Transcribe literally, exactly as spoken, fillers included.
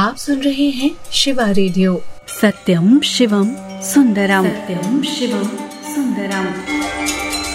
आप सुन रहे हैं शिवा रेडियो। सत्यम शिवम सुंदरम। सत्यम शिवम सुंदरम।